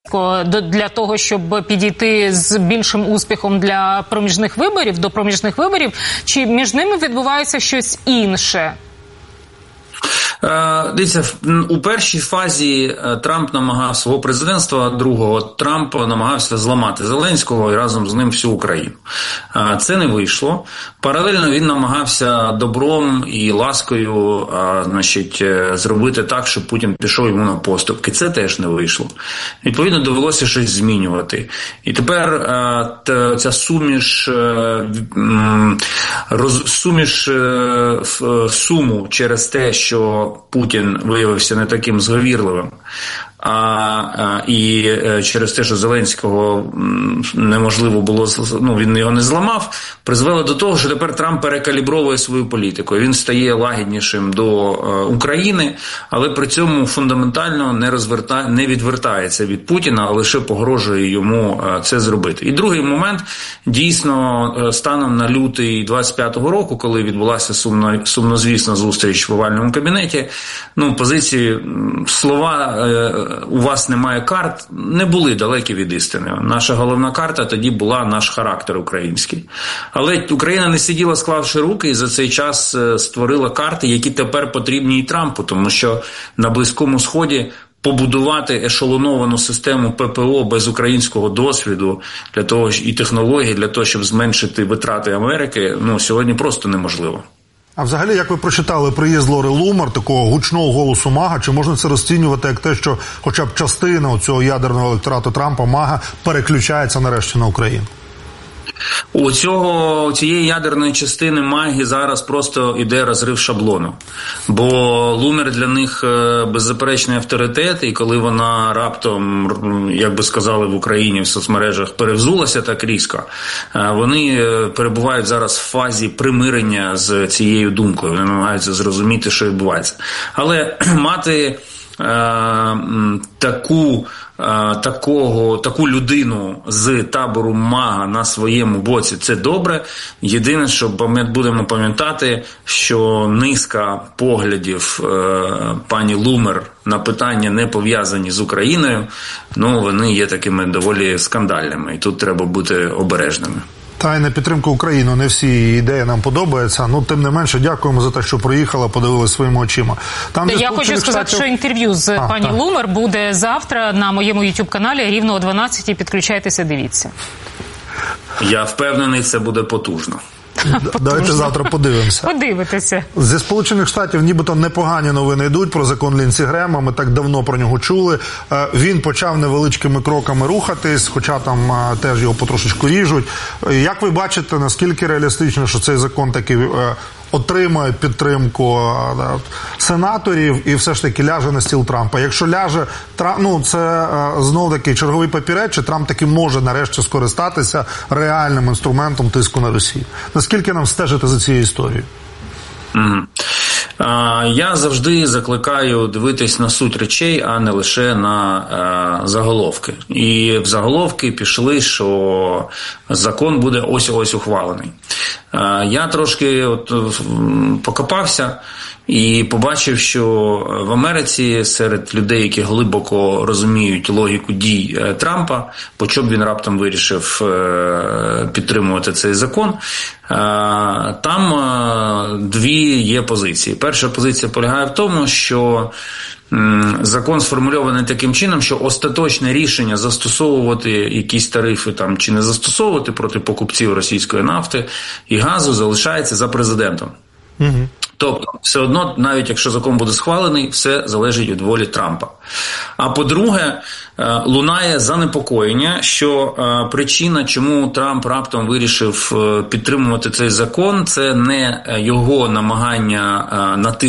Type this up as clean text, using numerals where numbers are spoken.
для того, щоб підійти з більшим успіхом для проміжних виборів, до проміжних виборів, чи між ними відбувається щось інше? Дивіться, у першій фазі Трамп намагався, свого президентства другого, Трамп намагався зламати Зеленського і разом з ним всю Україну. Це не вийшло. Паралельно він намагався добром і ласкою, зробити так, щоб Путін пішов йому на поступки. Це теж не вийшло. Відповідно, довелося щось змінювати. І тепер ця суму через те, що Путін виявився не таким зговірливим, і через те, що Зеленського неможливо було, він його не зламав, призвело до того, що тепер Трамп перекалібровує свою політику. Він стає лагіднішим до України, але при цьому фундаментально не відвертається від Путіна, а лише погрожує йому це зробити. І другий момент, дійсно, станом на лютий 25-го року, коли відбулася сумнозвісна зустріч в овальному кабінеті, позиції, слова «у вас немає карт» не були далекі від істини. Наша головна карта тоді була наш характер український. Але Україна не сиділа, склавши руки, і за цей час створила карти, які тепер потрібні і Трампу, тому що на Близькому Сході побудувати ешелоновану систему ППО без українського досвіду для того і технологій, для того, щоб зменшити витрати Америки, сьогодні просто неможливо. А взагалі, як ви прочитали приїзд Лори Лумер, такого гучного голосу МАГА, чи можна це розцінювати як те, що хоча б частина цього ядерного електорату Трампа, МАГА, переключається нарешті на Україну? У цієї ядерної частини МАГи зараз просто іде розрив шаблону. Бо Лумер для них беззаперечний авторитет, і коли вона раптом, як би сказали в Україні в соцмережах, перевзулася так різко, вони перебувають зараз в фазі примирення з цією думкою. Вони намагаються зрозуміти, що відбувається. Але мати таку людину з табору МАГА на своєму боці – це добре. Єдине, що будемо пам'ятати, що низка поглядів пані Лумер на питання, не пов'язані з Україною, вони є такими доволі скандальними. І тут треба бути обережними. Та й на підтримку України не всі ідеї нам подобаються. Тим не менше, дякуємо за те, що приїхала, подивилися своїми очима. Я хочу сказати, що інтерв'ю з пані Лумер буде завтра на моєму YouTube-каналі рівно о 12-й. Підключайтеся, дивіться. Я впевнений, це буде потужно. Давайте завтра подивимося. Подивитися. Зі Сполучених Штатів нібито непогані новини йдуть про закон Лінсі Грема. Ми так давно про нього чули. Він почав невеличкими кроками рухатись, хоча там теж його потрошечку ріжуть. Як ви бачите, наскільки реалістично, що цей закон таки отримає підтримку сенаторів і все ж таки ляже на стіл Трампа? Якщо ляже, це знов-таки черговий папірець, чи Трамп таки може нарешті скористатися реальним інструментом тиску на Росію? Наскільки нам стежити за цією історією? Я завжди закликаю дивитись на суть речей, а не лише на заголовки. І в заголовки пішли, що закон буде ось-ось ухвалений. Я трошки покопався і побачив, що в Америці серед людей, які глибоко розуміють логіку дій Трампа, по чому він раптом вирішив підтримувати цей закон, там дві є позиції. Перша позиція полягає в тому, що закон сформульований таким чином, що остаточне рішення застосовувати якісь тарифи чи не застосовувати проти покупців російської нафти і газу залишається за президентом. Тобто, все одно, навіть якщо закон буде схвалений, все залежить від волі Трампа. А по-друге, лунає занепокоєння, що причина, чому Трамп раптом вирішив підтримувати цей закон, це не його намагання натиснути